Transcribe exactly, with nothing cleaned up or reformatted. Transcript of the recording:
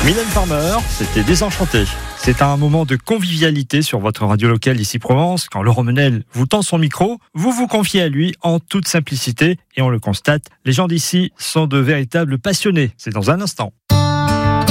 Mylène Farmer, c'était Désenchanté. C'est un moment de convivialité sur votre radio locale ici Provence. Quand Laurent Menel vous tend son micro, vous vous confiez à lui en toute simplicité et on le constate, les gens d'ici sont de véritables passionnés. C'est dans un instant.